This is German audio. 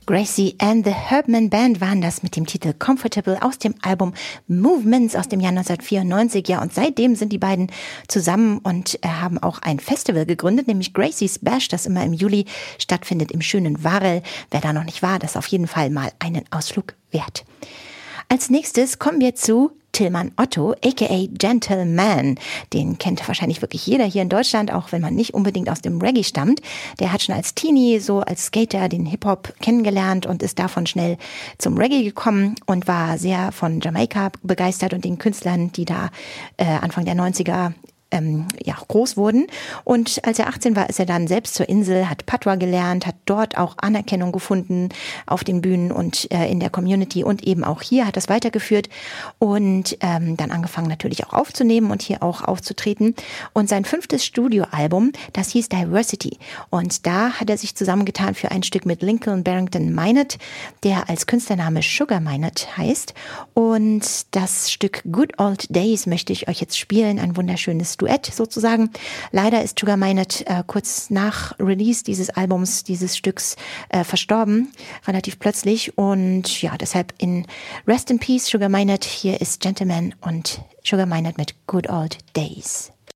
Gracie and the Herbman Band waren das mit dem Titel Comfortable aus dem Album Movements aus dem Jahr 1994. Ja, und seitdem sind die beiden zusammen und haben auch ein Festival gegründet, nämlich Gracie's Bash, das immer im Juli stattfindet im schönen Varel. Wer da noch nicht war, das ist auf jeden Fall mal einen Ausflug wert. Als nächstes kommen wir zu Tillmann Otto, aka Gentleman. Den kennt wahrscheinlich wirklich jeder hier in Deutschland, auch wenn man nicht unbedingt aus dem Reggae stammt. Der hat schon als Teenie, so als Skater, den Hip-Hop kennengelernt und ist davon schnell zum Reggae gekommen und war sehr von Jamaika begeistert und den Künstlern, die da Anfang der 90er groß wurden. Und als er 18 war, ist er dann selbst zur Insel, hat Patois gelernt, hat dort auch Anerkennung gefunden auf den Bühnen und in der Community und eben auch hier hat das weitergeführt und dann angefangen natürlich auch aufzunehmen und hier auch aufzutreten. Und sein 5. Studioalbum, das hieß Diversity. Und da hat er sich zusammengetan für ein Stück mit Lincoln Barrington Minot, der als Künstlername Sugar Minot heißt. Und das Stück Good Old Days möchte ich euch jetzt spielen, ein wunderschönes Duett sozusagen. Leider ist Sugar Minot kurz nach Release dieses Albums, dieses Stücks verstorben, relativ plötzlich und ja, deshalb in Rest in Peace Sugar Minot. Hier ist Gentleman und Sugar Minot mit Good Old Days.